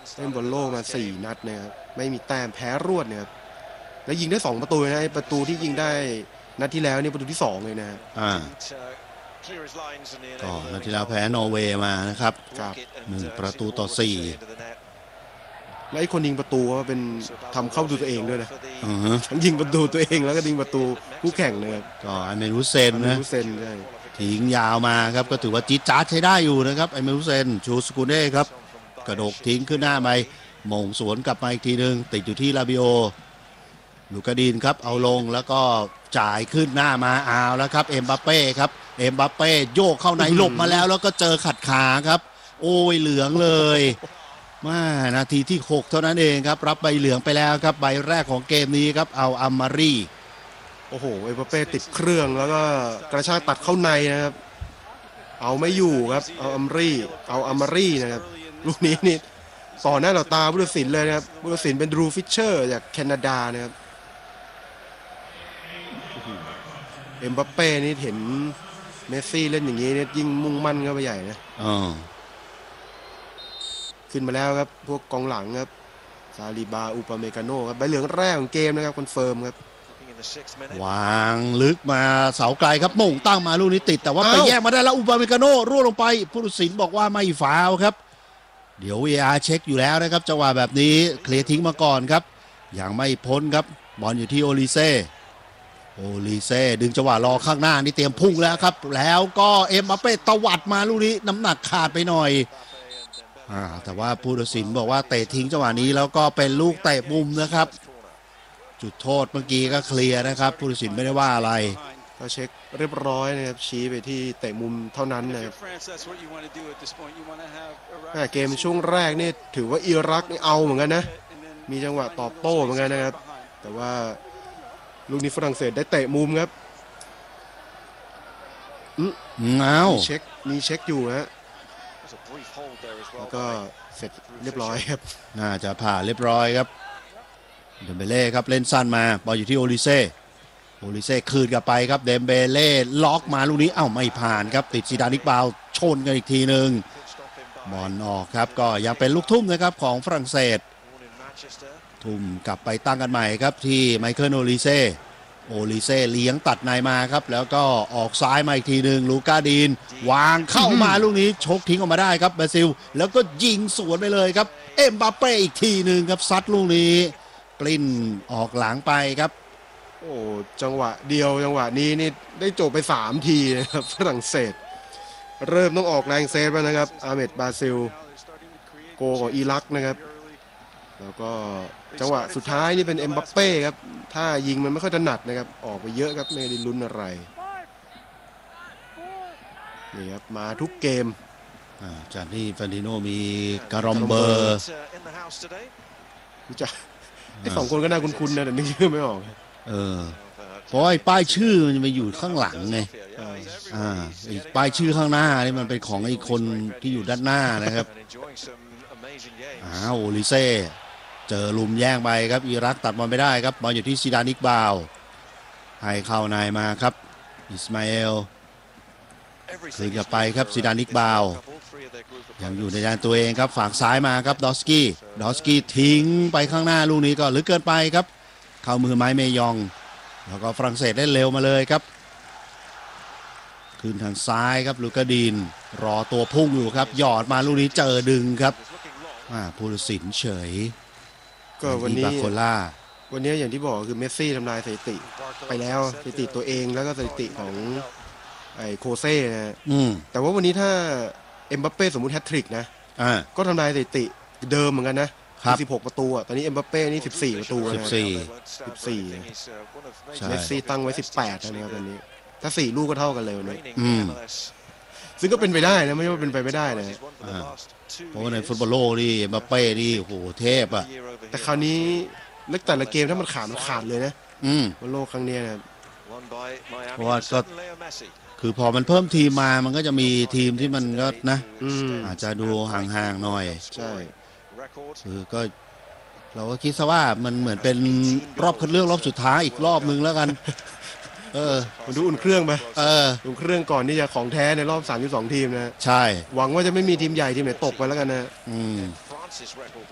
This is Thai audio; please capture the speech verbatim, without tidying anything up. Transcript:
เล่นบอลโลกมาสี่นัดนะครับไม่มีแต้มแพ้รวดเนี่ยครับแล้วยิงได้สองประตูนะประตูที่ยิงได้นัดที่แล้วนี่ประตูที่สองเลยนะครับอ่าก็นัดที่แล้วแพ้นอร์เวย์มานะครับหนึ่งประตูต่อสี่และไอ้คนยิงประตูก็เป็นทำเข้าประตูตัวเองด้วยนะทั้งยิงประตูตัวเองแล้วก็ยิงประตูคู่แข่งนะครับก็ไอเมรุเซนนะเซนใช่ทิ้งยาวมาครับก็ถือว่าจี๊ดจ๊าดใช้ได้อยู่นะครับไอเมรุเซนชูสกุเน่ครับกระโดดทิ้งขึ้นหน้าไปมงสวนกลับมาอีกทีหนึ่งติดอยู่ที่ลาบิโอลูกาดินครับเอาลงแล้วก็จ่ายขึ้นหน้ามาเอาแล้วครับเอ็มบัปเป้ครับเอ็มบัปเป้โยกเข้าในหลบมาแล้วแล้วก็เจอขัดขาครับโอ้ยเหลืองเลยมานาทีที่หกเท่านั้นเองครับรับใบเหลืองไปแล้วครับใบแรกของเกมนี้ครับเอาอัมมารีโอ้โหเอ็มบัปเป้ติดเครื่องแล้วก็กระชากตัดเข้าในนะครับเอาไม่อยู่ครับเอาอัมรีเอาอัมมารีนะครับลูกนี้นี่ต่อหน้าต่อตาผู้ตัดสินเลยนะครับผู้ตัดสินเป็นดรูฟิชเชอร์จากแคนาดานะครับเอ็มบัปเป้นี่เห็นเมสซี่เล่นอย่างนี้เนี่ยยิ่งมุ่งมั่นเข้าไปใหญ่นะขึ้นมาแล้วครับพวกกองหลังครับซาลิบาอุปเมกาโนครับใบเหลืองแรกของเกมนะครับคอนเฟิร์มครับวางลึกมาเสาไกลครับมงตั้งมาลูกนี้ติดแต่ว่าไปแย่งมาได้แล้วอุปเมกาโนร่วงลงไปผู้ตัดสินบอกว่าไม่ฟาวครับเดี๋ยว วี อาร์ เช็คอยู่แล้วนะครับจังหวะแบบนี้เคลียร์ทิ้งมาก่อนครับยังไม่พ้นครับบอลอยู่ที่โอลิเซ่โอลิเซ่ดึงจังหวะรอข้างหน้านี่เตรียมพุ่งแล้วครับแล้วก็เอ็มบัปเป้ตวัดมาลูกนี้น้ำหนักขาดไปหน่อยอ่าแต่ว่าผู้ตัดสินบอกว่าเตะทิ้งจังหวะนี้แล้วก็เป็นลูกเตะมุมนะครับจุดโทษเมื่อกี้ก็เคลียร์นะครับผู้ตัดสินไม่ได้ว่าอะไรก็เช็คเรียบร้อยนะครับชี้ไปที่เตะมุมเท่านั้นนะครับเกมช่วงแรกนี่ถือว่าอิรักนี่เอาเหมือนกันนะมีจังหวะตอบโต้เหมือนกันนะครับแต่ว่าลูกนี้ฝรั่งเศสได้เตะมุมครับอืมเอามีเช็คมีเช็คอยู่ฮะแล้วก็เสร็จเรียบร้อยครับน่าจะผ่านเรียบร้อยครับเดมเบเล่ครับเล่นสั้นมาบอลอยู่ที่โอลิเซ่โอลิเซ่คืนกลับไปครับเดมเบเล่ล็อกมาลูกนี้เอ้าไม่ผ่านครับติดซีดานิกบาวชนกันอีกทีหนึ่งบอลออกครับก็ยังเป็นลูกทุ่มนะครับของฝรั่งเศสทุ่มกลับไปตั้งกันใหม่ครับที่ไมเคิลโอลิเซ่โอลิเซ่เลี้ยงตัดในมาครับแล้วก็ออกซ้ายมาอีกทีหนึ่งลูกาดีนวางเข้ามาลูกนี้ชกทิ้งออกมาได้ครับบราซิลแล้วก็ยิงสวนไปเลยครับเอ็มบัปเป้อีกทีหนึ่งครับซัดลูกนี้กลิ้นออกหลังไปครับโอ้จังหวะเดียวจังหวะนี้นี่ได้จบไปสามทีนะครับฝรั่งเศสเริ่มต้องออกแรงเซฟแล้วนะครับอาเมดบราซิลโกของอิรักนะครับแล้วก็จังหวะสุดท้ายนี่เป็นเอ็มบัปเป้ครับถ้ายิงมันไม่ค่อยถนัดนะครับออกไปเยอะครับไม่ได้ลุ้นอะไรนี่ครับมาทุกเกมจากที่ฟานิโนมีการอมเบอร์รู้จักไอ้สองคนก็น่าคุ้นๆนะแต่นึกชื่อไม่ออกเออเพราะไอ้ป้ายชื่อมันจะไปอยู่ข้างหลังไงอ่าอีกป้ายชื่อข้างหน้านี่มันเป็นของไอ้คนที่อยู่ด้านหน้านะครับอ้าวโอลิเซ่เจอลุมแย่งไปครับอิรักตัดบอลไม่ได้ครับบอลอยู่ที่ซีดานิกบาวให้เข้าในมาครับอิสมาเอลคืนกลับไปครับซีดานิกบาวยังอยู่ในแดนตัวเองครับฝั่งซ้ายมาครับดอสกี้ดอสกี้ทิ้งไปข้างหน้าลูกนี้ก็ลึกเกินไปครับเข้ามือไม้เมยองแล้วก็ฝรั่งเศสได้เร็วมาเลยครับขึ้นทางซ้ายครับลูกาดีนรอตัวพุ่งอยู่ครับหยอดมาลูกนี้เจอดึงครับผู้ตัดสินเฉยก็วันนี้โคล่าวันนี้อย่างที่บอกคือเมสซี่ทำลายสถิติไปแล้วสถิติตัวเองแล้วก็สถิติของไอ้โคเซ่นะแต่ว่าวันนี้ถ้าเอ็มบัปเป้สมมุติแฮตทริกนะก็ทำลายสถิติเดิมเหมือนกันนะสิบหกประตูอ่ะตอนนี้เอ็มบัปเป้นี่สิบสี่ประตูสิบสี่สิบสี่เมสซี่ตั้งไว้สิบแปดนะครับตอนนี้ถ้าสี่ลูกก็เท่ากันเลยวันนี้ซึ่งก็เป็นไปได้นะไม่ใช่ว่าเป็นไปไม่ได้นะเพราะว่าในฟุตบอลโลกนี่เอ็มบัปเป้นี่โหเทพอ่ะแต่คราวนี้เล็กแต่ละเกมถ้ามันขาดมันขาดเลยนะฟุตบอลโลกครั้งนี้นะเพราะว่าก็คือพอมันเพิ่มทีมมามันก็จะมีทีมที่มันก็นะอาจจะดูห่างๆหน่อยใช่คือก็เราก็คิดซะว่ามันเหมือนเป็นรอบคัดเลือกรอบสุดท้ายอีกรอบนึงแล้วกันเออมันดูอุ่นเครื่องไปเอออุ่นเครื่องก่อนที่จะของแท้ในรอบสามสิบสองทีมนะใช่หวังว่าจะไม่มีทีมใหญ่ทีมไหนตกไปแล้วกันนะอืม